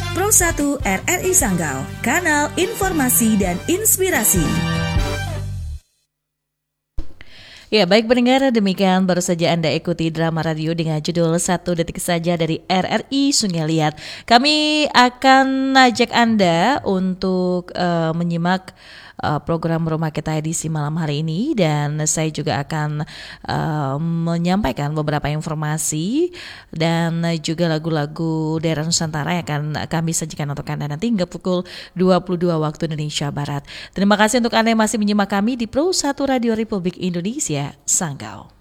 Pro 1 RRI Sanggau, kanal informasi dan inspirasi. Ya, baik pendengar, demikian baru saja Anda ikuti drama radio dengan judul 1 Detik Saja dari RRI Sungai Liat. Kami akan ajak Anda untuk menyimak program Rumah Kita edisi malam hari ini, dan saya juga akan menyampaikan beberapa informasi dan juga lagu-lagu daerah Nusantara yang akan kami sajikan untuk Anda nanti hingga pukul 22 waktu Indonesia Barat. Terima kasih untuk Anda yang masih menyimak kami di Pro 1 Radio Republik Indonesia, Sanggau.